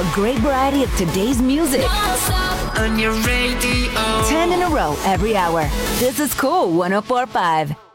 a great variety of today's music. On your radio. 10 in a row every hour. This is Cool 104.5.